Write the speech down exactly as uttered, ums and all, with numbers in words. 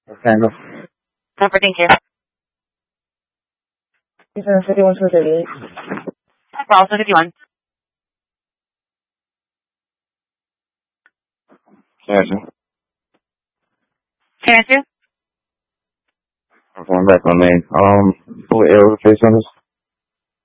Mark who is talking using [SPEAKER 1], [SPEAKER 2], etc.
[SPEAKER 1] Tango.
[SPEAKER 2] Number, thank you.
[SPEAKER 1] seven fifty-one to thirty-eight.
[SPEAKER 2] Call seven fifty-one.
[SPEAKER 1] Answer.
[SPEAKER 2] Can I answer?
[SPEAKER 1] I'm going back on main. Um, full air face on this.